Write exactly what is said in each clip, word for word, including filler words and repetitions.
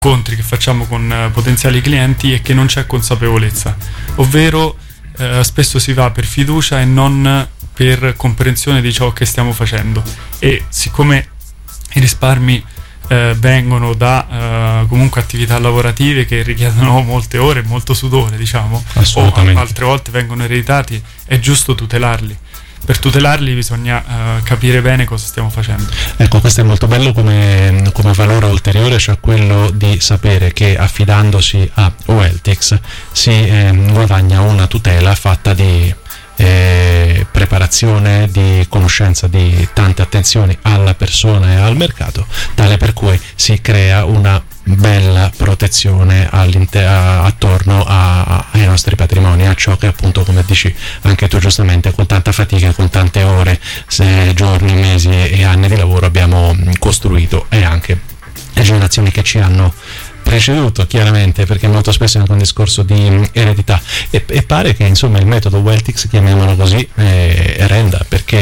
incontri che facciamo con eh, potenziali clienti è che non c'è consapevolezza, ovvero eh, spesso si va per fiducia e non per comprensione di ciò che stiamo facendo, e siccome i risparmi eh, vengono da eh, comunque attività lavorative che richiedono molte ore, molto sudore, diciamo, o altre volte vengono ereditati, è giusto tutelarli. Per tutelarli bisogna uh, capire bene cosa stiamo facendo. Ecco, questo è molto bello come, come valore ulteriore, cioè quello di sapere che affidandosi a Wealthix si eh, guadagna una tutela fatta di eh, preparazione, di conoscenza, di tante attenzioni alla persona e al mercato, tale per cui si crea una bella protezione attorno a, ai nostri patrimoni, a ciò che appunto, come dici anche tu giustamente, con tanta fatica, con tante ore, se, giorni, mesi e anni di lavoro abbiamo costruito, e anche le generazioni che ci hanno preceduto, chiaramente, perché molto spesso è anche un discorso di eredità, e, e pare che insomma il metodo Wealthix, chiamiamolo così, eh, renda, perché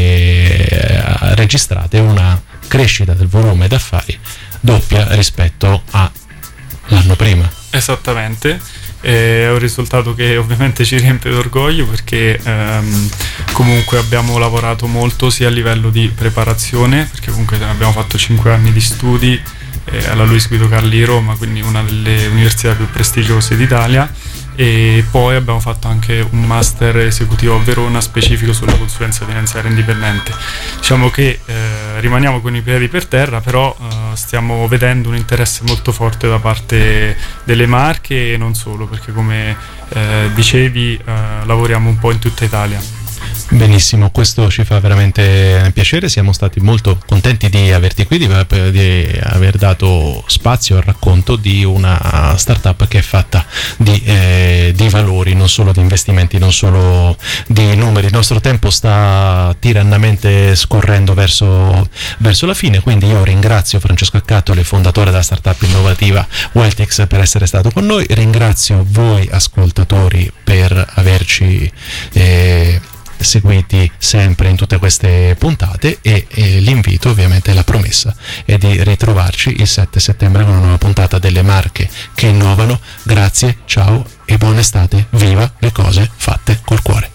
eh, registrate una crescita del volume d'affari doppia rispetto all'anno prima. Esattamente, è un risultato che ovviamente ci riempie d'orgoglio, perché ehm, comunque abbiamo lavorato molto sia a livello di preparazione, perché comunque abbiamo fatto cinque anni di studi eh, alla Luis Guido Carli di Roma, quindi una delle università più prestigiose d'Italia, e poi abbiamo fatto anche un master esecutivo a Verona specifico sulla consulenza finanziaria indipendente. Diciamo che eh, rimaniamo con i piedi per terra, però eh, stiamo vedendo un interesse molto forte da parte delle Marche e non solo, perché come eh, dicevi eh, lavoriamo un po' in tutta Italia. Benissimo, questo ci fa veramente piacere, siamo stati molto contenti di averti qui, di, di aver dato spazio al racconto di una startup che è fatta di, eh, di valori, non solo di investimenti, non solo di numeri. Il nostro tempo sta tirannamente scorrendo verso, verso la fine, quindi io ringrazio Francesco Accattoli, fondatore della startup innovativa Wealthix, per essere stato con noi, ringrazio voi ascoltatori per averci eh, seguiti sempre in tutte queste puntate, e, e l'invito, ovviamente la promessa, è di ritrovarci il sette settembre con una nuova puntata delle Marche che innovano. Grazie, ciao e buona estate, viva le cose fatte col cuore.